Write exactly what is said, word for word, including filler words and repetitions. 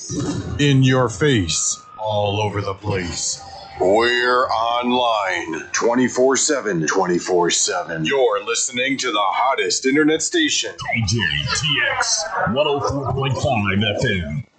In your face, all over the place. We're online twenty-four seven. twenty-four seven. You're listening to the hottest internet station. D J T X one oh four point five F M.